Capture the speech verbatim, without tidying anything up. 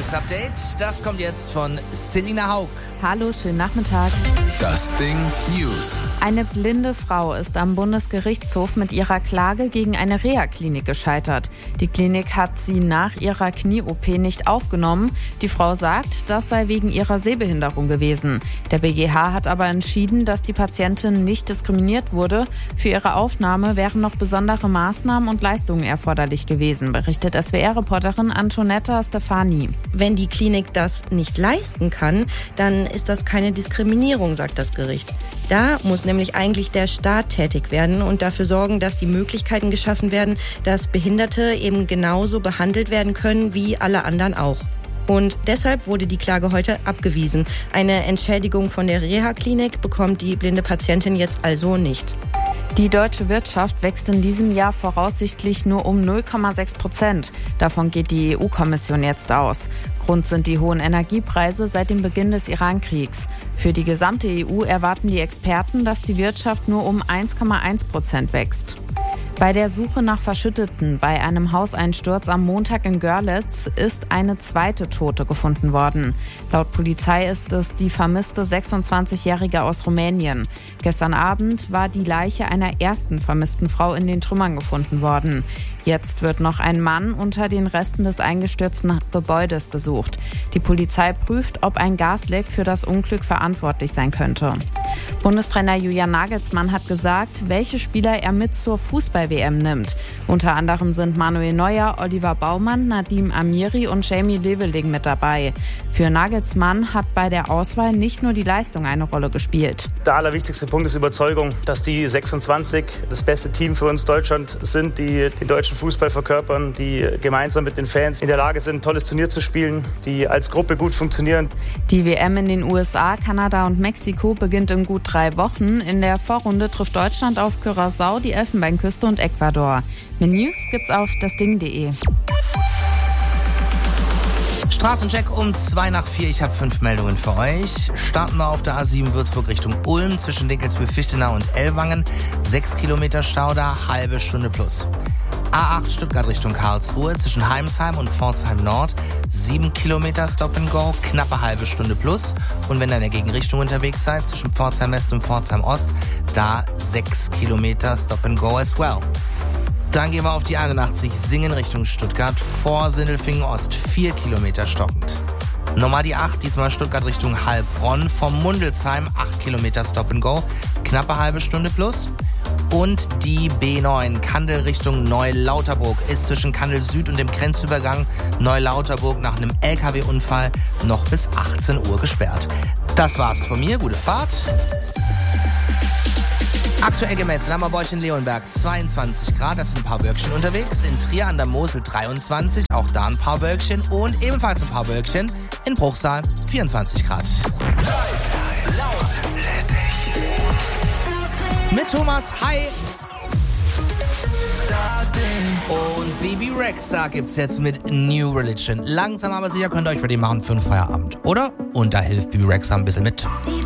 News Update. Das kommt jetzt von Selina Haug. Hallo, schönen Nachmittag. Das Ding News. Eine blinde Frau ist am Bundesgerichtshof mit ihrer Klage gegen eine Reha-Klinik gescheitert. Die Klinik hat sie nach ihrer Knie-O P nicht aufgenommen. Die Frau sagt, das sei wegen ihrer Sehbehinderung gewesen. Der B G H hat aber entschieden, dass die Patientin nicht diskriminiert wurde. Für ihre Aufnahme wären noch besondere Maßnahmen und Leistungen erforderlich gewesen, berichtet S W R-Reporterin Antonetta Stefani. Wenn die Klinik das nicht leisten kann, dann ist das keine Diskriminierung, sagt das Gericht. Da muss nämlich eigentlich der Staat tätig werden und dafür sorgen, dass die Möglichkeiten geschaffen werden, dass Behinderte eben genauso behandelt werden können wie alle anderen auch. Und deshalb wurde die Klage heute abgewiesen. Eine Entschädigung von der Reha-Klinik bekommt die blinde Patientin jetzt also nicht. Die deutsche Wirtschaft wächst in diesem Jahr voraussichtlich nur um null Komma sechs Prozent. Davon geht die E U-Kommission jetzt aus. Grund sind die hohen Energiepreise seit dem Beginn des Iran-Kriegs. Für die gesamte E U erwarten die Experten, dass die Wirtschaft nur um eins Komma eins Prozent wächst. Bei der Suche nach Verschütteten bei einem Hauseinsturz am Montag in Görlitz ist eine zweite Tote gefunden worden. Laut Polizei ist es die vermisste sechsundzwanzigjährige aus Rumänien. Gestern Abend war die Leiche einer ersten vermissten Frau in den Trümmern gefunden worden. Jetzt wird noch ein Mann unter den Resten des eingestürzten Gebäudes gesucht. Die Polizei prüft, ob ein Gasleck für das Unglück verantwortlich sein könnte. Bundestrainer Julian Nagelsmann hat gesagt, welche Spieler er mit zur Fußball-W M nimmt. Unter anderem sind Manuel Neuer, Oliver Baumann, Nadim Amiri und Jamie Leveling mit dabei. Für Nagelsmann hat bei der Auswahl nicht nur die Leistung eine Rolle gespielt. Der allerwichtigste Punkt ist Überzeugung, dass die sechsundzwanzig das beste Team für uns Deutschland sind, die den deutschen Fußball verkörpern, die gemeinsam mit den Fans in der Lage sind, ein tolles Turnier zu spielen, die als Gruppe gut funktionieren. Die W M in den U S A, Kanada und Mexiko beginnt in gut drei Wochen. In der Vorrunde trifft Deutschland auf Curaçao, die Elfenbeinküste und Ecuador. Mehr News gibt's auf dasding punkt de. Straßencheck um zwei nach vier. Ich habe fünf Meldungen für euch. Starten wir auf der A sieben Würzburg Richtung Ulm zwischen Dinkelsbühl-Fichtenau und Ellwangen. Sechs Kilometer Stau da, halbe Stunde plus. A acht Stuttgart Richtung Karlsruhe zwischen Heimsheim und Pforzheim Nord. Sieben Kilometer Stop and Go, knappe halbe Stunde plus. Und wenn ihr in der Gegenrichtung unterwegs seid, zwischen Pforzheim West und Pforzheim Ost, da sechs Kilometer Stop and Go as well. Dann gehen wir auf die einundachtzig Singen Richtung Stuttgart vor Sindelfingen Ost, vier Kilometer stockend. Nochmal die acht, diesmal Stuttgart Richtung Heilbronn vom Mundelsheim, acht Kilometer Stop and Go, knappe halbe Stunde plus. Und die B neun, Kandel Richtung Neulauterburg, ist zwischen Kandel Süd und dem Grenzübergang Neulauterburg nach einem L K W-Unfall noch bis achtzehn Uhr gesperrt. Das war's von mir, gute Fahrt. Aktuell gemessen haben wir bei euch in Leonberg zweiundzwanzig Grad, das sind ein paar Wölkchen unterwegs. In Trier an der Mosel dreiundzwanzig, auch da ein paar Wölkchen. Und ebenfalls ein paar Wölkchen in Bruchsal vierundzwanzig Grad. Laut, lässig. Mit Thomas, hi! Das Ding. Und Baby Rexha gibt's jetzt mit New Religion. Langsam aber sicher könnt ihr euch für den machen für einen Feierabend, oder? Und da hilft Baby Rexha ein bisschen mit.